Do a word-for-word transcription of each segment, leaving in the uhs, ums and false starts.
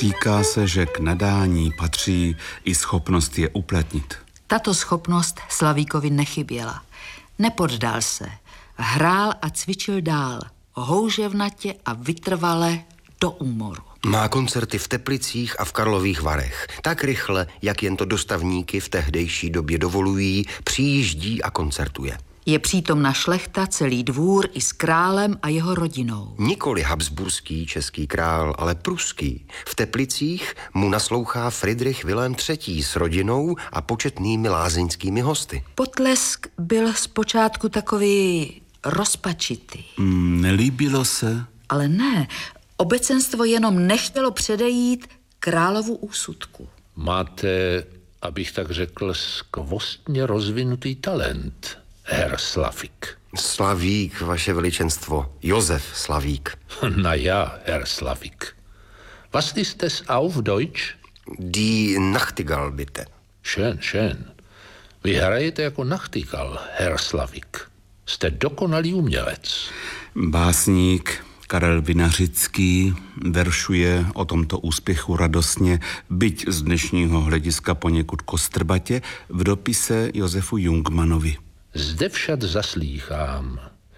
Říká se, že k nadání patří i schopnost je uplatnit. Tato schopnost Slavíkovi nechyběla. Nepoddal se. Hrál a cvičil dál. Houževnatě a vytrvale do úmoru. Má koncerty v Teplicích a v Karlových Varech. Tak rychle, jak jen to dostavníky v tehdejší době dovolují, přijíždí a koncertuje. Je přítomna šlechta, celý dvůr i s králem a jeho rodinou. Nikoli habsburský český král, ale pruský. V Teplicích mu naslouchá Fridrich Vilém třetí s rodinou a početnými lázeňskými hosty. Potlesk byl zpočátku takový rozpačitý. Mm, nelíbilo se? Ale ne, obecenstvo jenom nechtělo předejít královu úsudku. Máte, abych tak řekl, skvostně rozvinutý talent, Herr Slavík. Slavík, vaše veličenstvo. Josef Slavík. Na ja, Herr Slavík. Was ist es auf Deutsch? Die Nachtigall, bitte. Schön, schön. Vy hrajete jako Nachtigall, Herr Slavík. Jste dokonalý umělec. Básník Karel Vinařický veršuje o tomto úspěchu radostně, byť z dnešního hlediska poněkud kostrbatě, v dopise Josefu Jungmannovi. Zde však zaslýchám.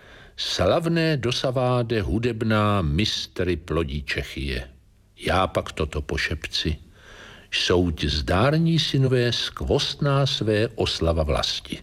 Slavné dosaváde hudebná mistry plodí Čechie. Já pak toto pošepci. Jsou ti zdární synové skvostná své oslava vlasti.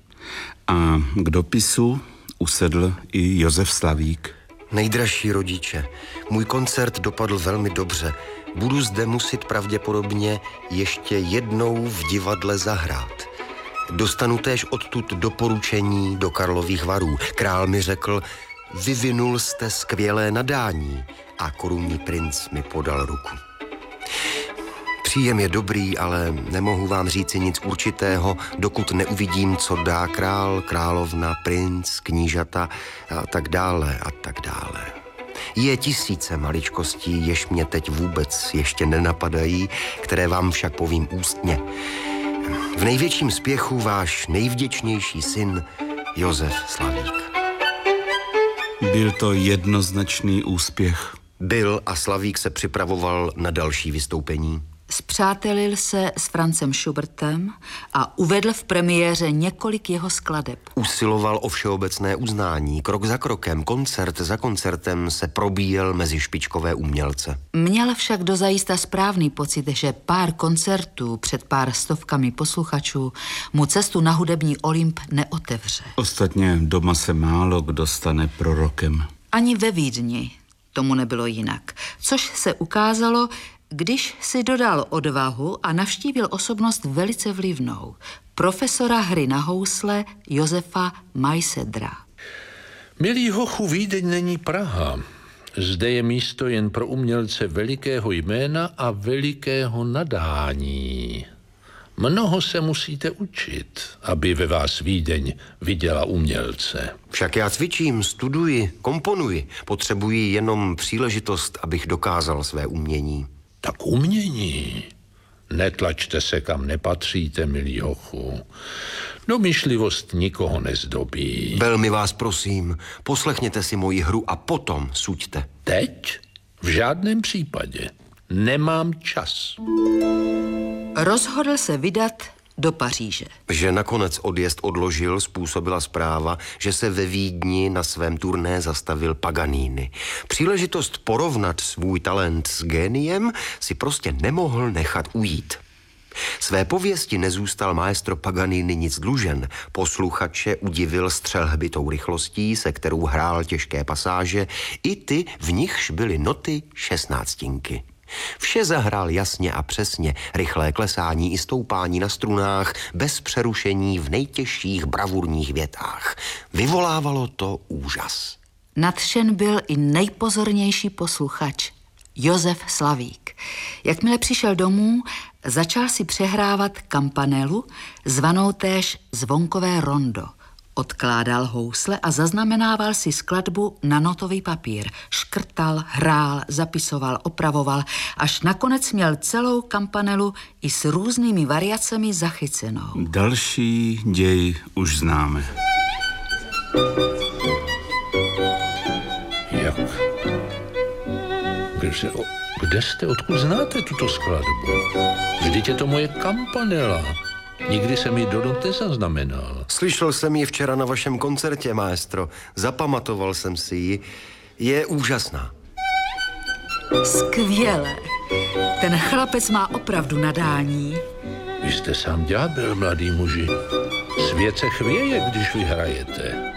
A k dopisu usedl i Josef Slavík. Nejdražší rodiče, můj koncert dopadl velmi dobře. Budu zde muset pravděpodobně ještě jednou v divadle zahrát. Dostanu též odtud doporučení do Karlových Varů. Král mi řekl, vyvinul jste skvělé nadání a korunní princ mi podal ruku. Příjem je dobrý, ale nemohu vám říci nic určitého, dokud neuvidím, co dá král, královna, princ, knížata a tak dále a tak dále. Je tisíce maličkostí, jež mě teď vůbec ještě nenapadají, které vám však povím ústně. V největším spěchu váš nejvděčnější syn Josef Slavík. Byl to jednoznačný úspěch. Byl a Slavík se připravoval na další vystoupení. Spřátelil se s Francem Schubertem a uvedl v premiéře několik jeho skladeb. Usiloval o všeobecné uznání. Krok za krokem, koncert za koncertem se probíjel mezi špičkové umělce. Měl však dozajista správný pocit, že pár koncertů před pár stovkami posluchačů mu cestu na hudební Olymp neotevře. Ostatně doma se málo kdo stane prorokem. Ani ve Vídni tomu nebylo jinak. Což se ukázalo, když si dodal odvahu a navštívil osobnost velice vlivnou, profesora hry na housle Josefa Majsedra. Milý hochu, Vídeň není Praha. Zde je místo jen pro umělce velikého jména a velikého nadání. Mnoho se musíte učit, aby ve vás Vídeň viděla umělce. Však já cvičím, studuji, komponuji. Potřebuji jenom příležitost, abych dokázal své umění. Tak umění. Netlačte se, kam nepatříte, milý hochu. Domýšlivost nikoho nezdobí. Velmi vás prosím, poslechněte si moji hru a potom suďte. Teď? V žádném případě. Nemám čas. Rozhodl se vydat do Paříže. Že nakonec odjezd odložil, způsobila zpráva, že se ve Vídni na svém turné zastavil Paganini. Příležitost porovnat svůj talent s géniem si prostě nemohl nechat ujít. Své pověsti nezůstal maestro Paganini nic dlužen. Posluchače udivil střelhbitou rychlostí, se kterou hrál těžké pasáže, i ty, v nichž byly noty šestnáctinky. Vše zahrál jasně a přesně, rychlé klesání i stoupání na strunách, bez přerušení v nejtěžších bravurních větách. Vyvolávalo to úžas. Nadšen byl i nejpozornější posluchač, Josef Slavík. Jakmile přišel domů, začal si přehrávat kampanelu, zvanou též zvonkové rondo. Odkládal housle a zaznamenával si skladbu na notový papír. Škrtal, hrál, zapisoval, opravoval, až nakonec měl celou kampanelu i s různými variacemi zachycenou. Další děj už známe. Jak? Byl se o, Kde jste, odkud znáte tuto skladbu? Vždyť je to moje Campanella. Nikdy jsem ji do noty zaznamenal. Slyšel jsem ji včera na vašem koncertě, maestro. Zapamatoval jsem si ji. Je úžasná. Skvěle. Ten chlapec má opravdu nadání. Vy jste sám ďábel, mladý muži. Svět se chvěje, když vy hrajete.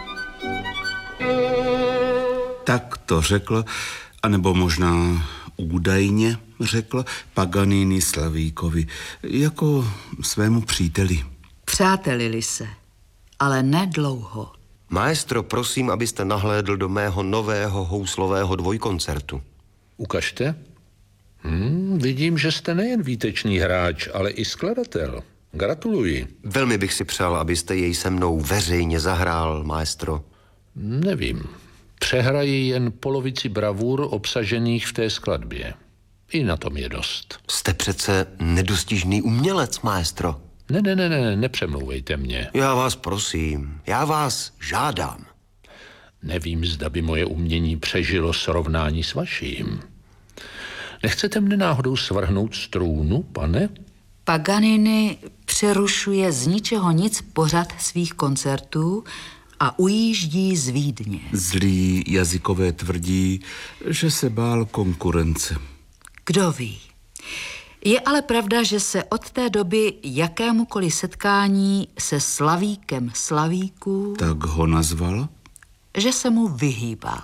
Tak to řekl, anebo možná údajně řekl Paganini Slavíkovi, jako svému příteli. Přátelili se, ale nedlouho. Maestro, prosím, abyste nahlédl do mého nového houslového dvojkoncertu. Ukažte. Hmm, vidím, že jste nejen výtečný hráč, ale i skladatel. Gratuluji. Velmi bych si přál, abyste jej se mnou veřejně zahrál, maestro. Nevím. Přehraji jen polovici bravur obsažených v té skladbě. I na tom je dost. Jste přece nedostižný umělec, maestro. Ne, ne, ne, ne, nepřemlouvejte mě. Já vás prosím, já vás žádám. Nevím, zda by moje umění přežilo srovnání s vaším. Nechcete mne náhodou svrhnout z trůnu, pane? Paganini přerušuje z ničeho nic pořad svých koncertů a ujíždí z Vídně. Zlí jazykové tvrdí, že se bál konkurence. Kdo ví? Je ale pravda, že se od té doby jakémukoliv setkání se Slavíkem Slavíků, Tak ho nazval? že se mu vyhýbal.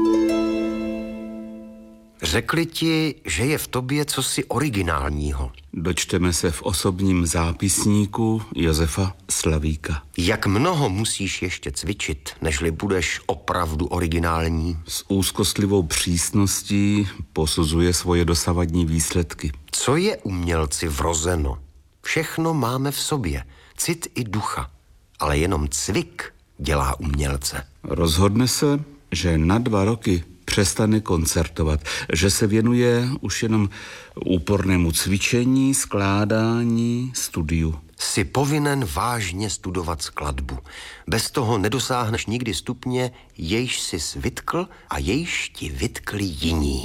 Řekli ti, že je v tobě cosi originálního. Dočteme se v osobním zápisníku Josefa Slavíka. Jak mnoho musíš ještě cvičit, nežli budeš opravdu originální? S úzkostlivou přísností posuzuje svoje dosavadní výsledky. Co je umělci vrozeno? Všechno máme v sobě, cit i ducha, ale jenom cvik dělá umělce. Rozhodne se, že na dva roky přestane koncertovat, že se věnuje už jenom úpornému cvičení, skládání, studiu. Jsi povinen vážně studovat skladbu. Bez toho nedosáhneš nikdy stupně, jejž jsi vytkl a jejž ti vytkli jiní.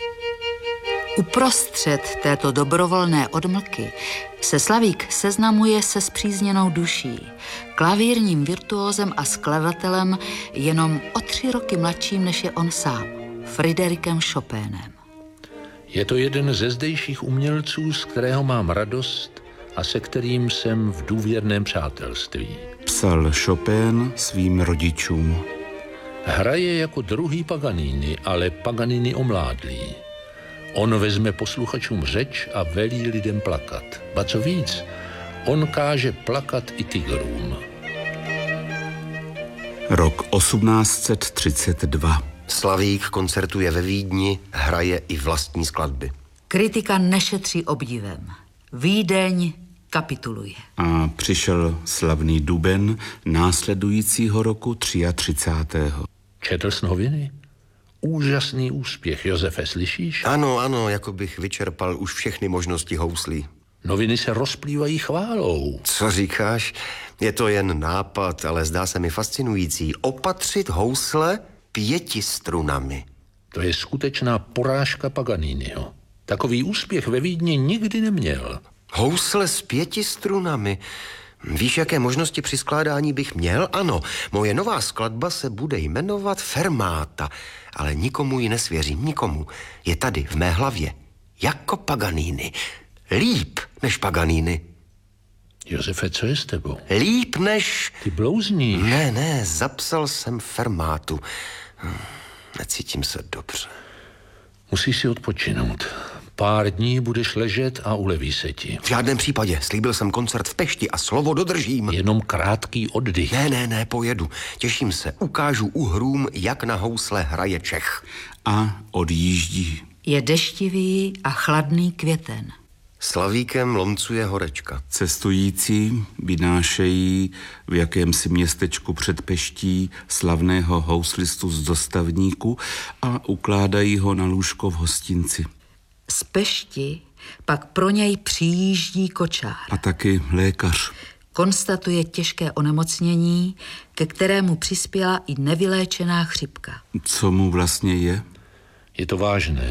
Uprostřed této dobrovolné odmlky se Slavík seznamuje se spřízněnou duší, klavírním virtuózem a skladatelem jenom o tři roky mladším, než je on sám, Friderikem Chopinem. Je to jeden ze zdejších umělců, z kterého mám radost a se kterým jsem v důvěrném přátelství. Psal Chopin svým rodičům. Hraje jako druhý Paganini, ale Paganini omládlý. On vezme posluchačům řeč a velí lidem plakat. Ba co víc, on káže plakat i tigrům. Rok osmnáct set třicet dva. Slavík koncertuje ve Vídni, hraje i vlastní skladby. Kritika nešetří obdivem. Vídeň kapituluje. A přišel slavný duben následujícího roku třicátého třetího Četl jsi noviny? Úžasný úspěch, Josefe, slyšíš? Ano, ano, jako bych vyčerpal už všechny možnosti houslí. Noviny se rozplývají chválou. Co říkáš? Je to jen nápad, ale zdá se mi fascinující. Opatřit housle pěti strunami. To je skutečná porážka Paganiniho. Takový úspěch ve Vídni nikdy neměl. Housle s pěti strunami. Víš, jaké možnosti při skládání bych měl? Ano, moje nová skladba se bude jmenovat Fermáta, ale nikomu ji nesvěřím, nikomu. Je tady v mé hlavě. Jako Paganini. Líp než Paganini. Josefe, co je s tebou? Líp než... Ty blouzníš. Ne, ne, zapsal jsem Fermátu. Hm, necítím se dobře. Musíš si odpočinout. Pár dní budeš ležet a uleví se ti. V žádném případě. Slíbil jsem koncert v Pešti a slovo dodržím. Jenom krátký oddych. Ne, ne, ne, pojedu. Těším se. Ukážu uhrům, jak na housle hraje Čech. A odjíždí. Je deštivý a chladný květen. Slavíkem lomcuje horečka. Cestující vynášejí v jakémsi městečku před Peští slavného houslistu z dostavníku a ukládají ho na lůžko v hostinci. Z Pešti pak pro něj přijíždí kočár. A taky lékař. Konstatuje těžké onemocnění, ke kterému přispěla i nevyléčená chřipka. Co mu vlastně je? Je to vážné.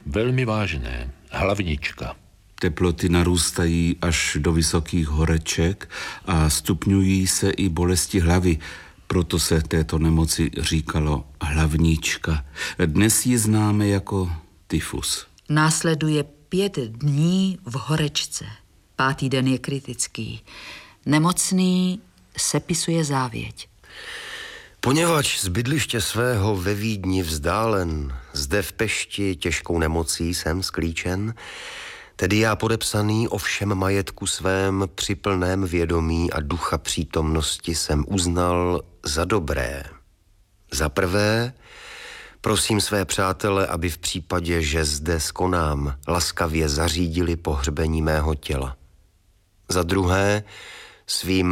velmi vážné. Hlavnička. Teploty narůstají až do vysokých horeček a stupňují se i bolesti hlavy. Proto se této nemoci říkalo hlavnička. Dnes ji známe jako tyfus. Následuje pět dní v horečce. Pátý den je kritický. Nemocný sepisuje závěť. Poněvadž z bydliště svého ve Vídni vzdálen, zde v Pešti těžkou nemocí jsem sklíčen, tedy já podepsaný o všem majetku svém při plném vědomí a ducha přítomnosti jsem uznal za dobré. Za prvé, prosím své přátele, aby v případě, že zde skonám, laskavě zařídili pohřbení mého těla. Za druhé, svým